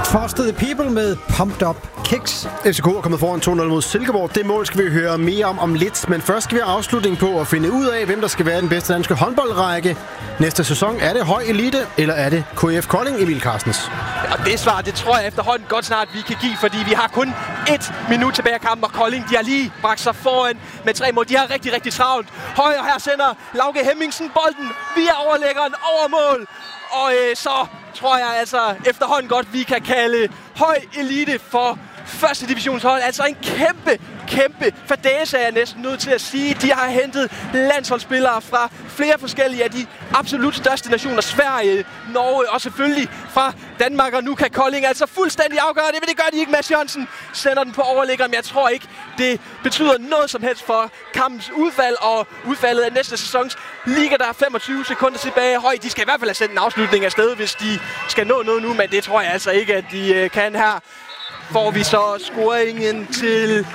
Foster the People med Pumped Up Kicks. FCK er kommet foran 2-0 mod Silkeborg. Det mål skal vi høre mere om lidt, men først skal vi have afslutning på at finde ud af, hvem der skal være den bedste danske håndboldrække næste sæson. Er det høj elite, eller er det KF Kolding, Emil Carstens? Og det svar, det tror jeg efterhånden godt snart, vi kan give, fordi vi har kun 1 minut tilbage af kampen, og Kolding, de har lige bragt sig foran med 3 mål. De har rigtig, rigtig travlt. Højre her sender Lauke Hemmingsen bolden via overlæggeren over mål. Og så tror jeg altså efterhånden godt, vi kan kalde høj elite for første divisionshold. Altså en kæmpe fadæse, er jeg næsten nødt til at sige. De har hentet landsholdsspillere fra flere forskellige af de absolut største nationer. Sverige, Norge og selvfølgelig fra Danmark. Og nu kan Kolding altså fuldstændig afgøre det, men det gør de ikke. Mads Jørgensen sender den på overliggeren, men jeg tror ikke, det betyder noget som helst for kampens udfald og udfaldet af næste sæsons liga. Der er 25 sekunder tilbage. Høj, de skal i hvert fald have sendt en afslutning af sted, hvis de skal nå noget nu, men det tror jeg altså ikke, at de kan her. Får vi så scoringen til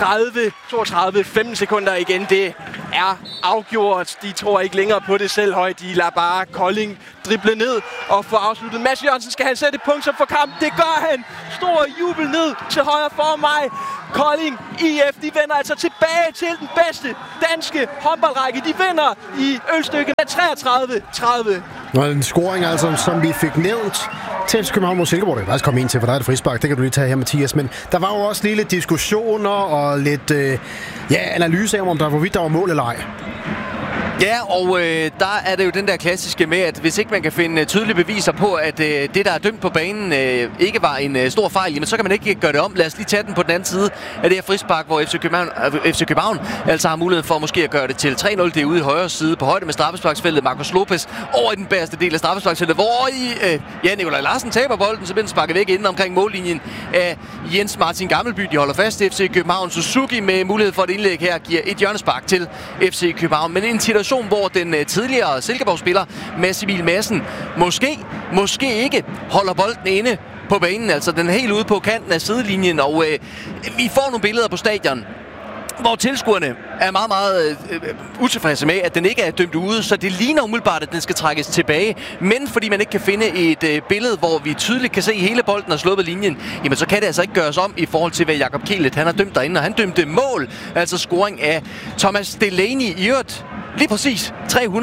32, 15 sekunder igen. Det er afgjort. De tror ikke længere på det selv, Høj. De lader bare Kolding drible ned og få afsluttet. Mads Jørgensen skal han sætte punktum for kampen. Det gør han. Stor jubel ned til højre for mig. Kolding IF, de vender altså tilbage til den bedste danske håndboldrække. De vinder i Ølstykke med 33-30. Og en scoring, altså, som vi fik nævnt til København mod Silkeborg. Det kan faktisk komme ind til, for der er det frispark. Det kan du lige tage her, Mathias. Men der var jo også lige lidt diskussioner og lidt analyse om hvorvidt der var mål eller ej. Ja, og der er det jo den der klassiske med, at hvis ikke man kan finde tydelige beviser på, at det, der er dømt på banen, ikke var en stor fejl, jamen så kan man ikke gøre det om. Lad os lige tage den på den anden side af det her frispark, hvor FC København altså har mulighed for måske at gøre det til 3-0. Det er ude i højre side på højde med straffesparksfeltet. Marcus Lopez over i den bagerste del af straffesparksfeltet, hvor Nikolaj Larsen taber bolden, så bliver den sparket væk inden omkring mållinjen af Jens Martin Gammelby. De holder fast. FC København. Suzuki med mulighed for et indlæg her giver et hjørnespark til FC København. Men en situation, hvor den tidligere Silkeborg-spiller Mads Emil Madsen måske ikke holder bolden inde på banen. Altså den er helt ude på kanten af sidelinjen, og vi får nogle billeder på stadion, hvor tilskuerne er meget utilfredse med, at den ikke er dømt ude, så det ligner umiddelbart, at den skal trækkes tilbage. Men fordi man ikke kan finde et billede, hvor vi tydeligt kan se hele bolden og sluppet linjen, jamen så kan det altså ikke gøres om i forhold til, hvad Jakob Kielet han har dømt derinde, og han dømte mål, altså scoring af Thomas Delaney i øvrigt. Lige præcis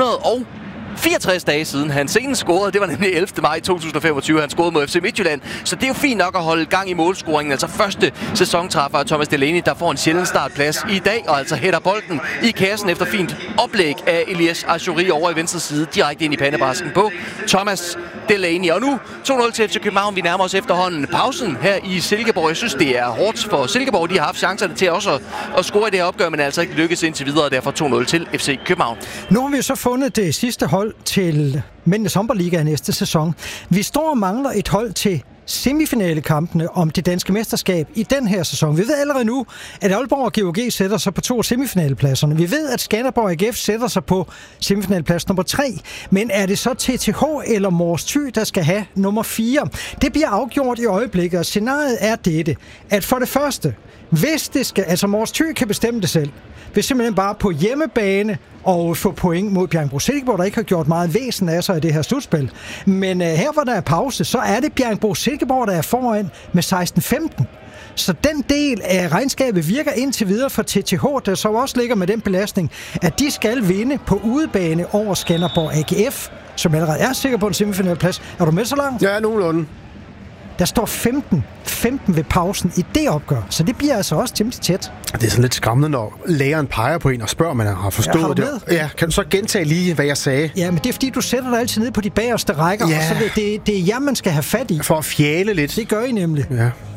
364 dage siden han senest scorede. Det var nemlig 11. maj 2025, han scorede mod FC Midtjylland. Så det er jo fint nok at holde gang i målscoringen. Altså første sæsontræffer af Thomas Delaney, der får en sjælden startplads i dag, og altså hætter bolden i kassen efter fint oplæg af Elias Achouri over i venstre side, direkte ind i pandebasken på Thomas Delaney. Og nu 2-0 til FC København. Vi nærmer os efterhånden pausen her i Silkeborg. Jeg synes, det er hårdt for Silkeborg. De har haft chancerne til også at score i det her opgør, men altså ikke lykkes indtil videre, og derfor 2-0 til FC København. Nu har vi så fundet det sidste hold til Mændenes Håndboldliga næste sæson. Vi står og mangler et hold til semifinalekampene om det danske mesterskab i den her sæson. Vi ved allerede nu, at Aalborg og GOG sætter sig på 2 af semifinalpladserne. Vi ved, at Skanderborg AGF sætter sig på semifinalplads nummer 3. Men er det så TTH eller Mors Thy, der skal have nummer 4? Det bliver afgjort i øjeblikket, og scenariet er dette, at for det første, hvis det skal, altså Mors Thy kan bestemme det selv, vil simpelthen bare på hjemmebane og få point mod Bjerringbro Silkeborg, der ikke har gjort meget væsen af sig i det her slutspil. Men her hvor der er pause, så er det Bjerringbro Silkeborg, der er foran med 16-15. Så den del af regnskabet virker indtil videre for TTH, der så også ligger med den belastning, at de skal vinde på udebane over Skanderborg AGF, som allerede er sikker på en semifinalplads. Er du med så langt? Ja, nogenlunde. Der står 15 ved pausen i det opgør, så det bliver altså også temmelig tæt. Det er sådan lidt skræmmende, når læreren peger på en og spørger, om man har forstået det. Ja, kan du så gentage lige, hvad jeg sagde? Ja, men det er fordi, du sætter dig altid ned på de bagerste rækker, og så det er jer, man skal have fat i. For at fjale lidt. Det gør I nemlig. Ja.